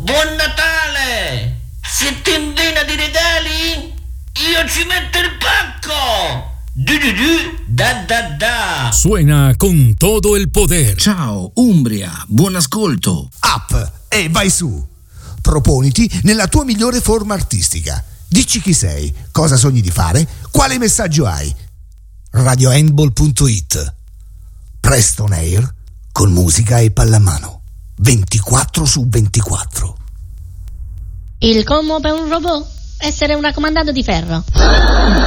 Buon Natale! Siete in vena di regali? Io ci metto il pacco! Da. Suena con todo el poder. Ciao, Umbria, buon ascolto. Up e vai su. Proponiti nella tua migliore forma artistica. Dici chi sei, cosa sogni di fare, quale messaggio hai. RadioHandball.it. Preston Air con musica e pallamano. 24/24. Il commo per un robot? Essere una comandante di ferro.